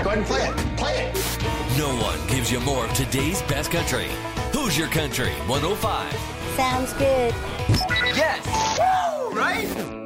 Go ahead and play it. Play it. No one gives you more of today's best country. Who's Your Country 105? Sounds good. Yes. Woo, right?